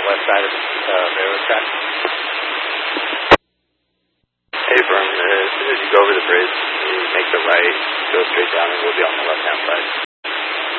west side of the railroad track. Hey, Vern, as you go over the bridge, you make the right, go straight down, and we'll be on the left-hand side.